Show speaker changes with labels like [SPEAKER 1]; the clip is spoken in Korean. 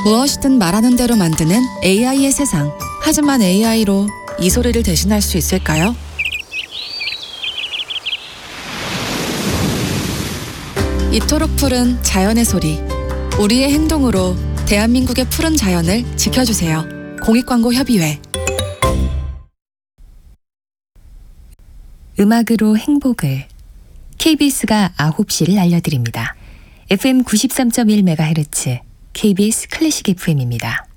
[SPEAKER 1] 무엇이든 말하는 대로 만드는 AI의 세상. 하지만 AI로 이 소리를 대신할 수 있을까요? 이토록 푸른 자연의 소리. 우리의 행동으로 대한민국의 푸른 자연을 지켜주세요. 공익광고협의회.
[SPEAKER 2] 음악으로 행복을. KBS가 9시를 알려드립니다. FM 93.1MHz KBS 클래식 FM입니다.